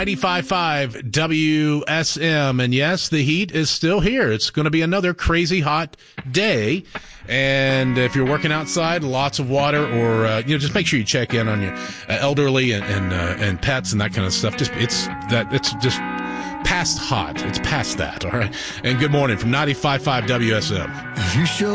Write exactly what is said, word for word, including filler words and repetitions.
ninety-five point five W S M. And yes, the heat is still here. It's going to be another crazy hot day. And if you're working outside, lots of water, or uh, you know, just make sure you check in on your uh, elderly and and, uh, and pets and that kind of stuff. Just it's that it's just past hot. It's past that. All right. And good morning from ninety-five point five W S M. You show